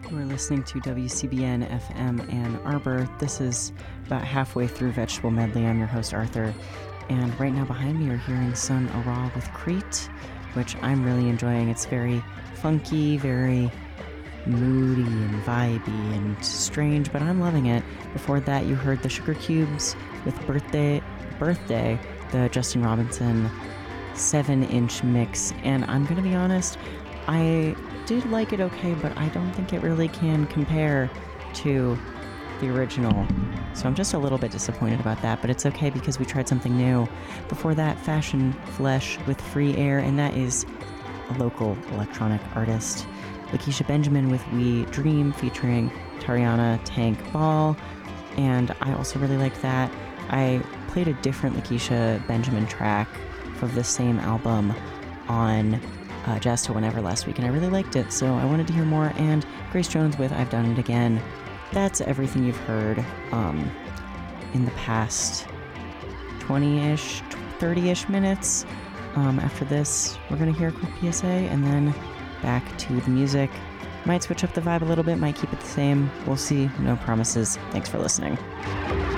We're listening to WCBN FM Ann Arbor. This is about halfway through Vegetable Medley. I'm your host, Arthur. And right now behind me are hearing Sun Ra with Crete, which I'm really enjoying. It's very funky, very moody and vibey and strange, but I'm loving it. Before that, you heard the Sugar Cubes with Birthday, the Justin Robinson 7-inch mix. And I'm going to be honest, I did like it okay, but I don't think it really can compare to the original. So I'm just a little bit disappointed about that, but it's okay because we tried something new. Before that, Fashion Flesh with Free Air, and that is a local electronic artist. Lakeisha Benjamin with We Dream featuring Tariana Tank Ball, and I also really liked that. I played a different Lakeisha Benjamin track of the same album on Jazz to Whenever last week, and I really liked it, so I wanted to hear more. And Grace Jones with I've Done It Again. That's everything you've heard in the past 20-ish, 30-ish minutes. After this, we're going to hear a quick PSA, and then back to the music. Might switch up the vibe a little bit, might keep it the same. We'll see. No promises. Thanks for listening.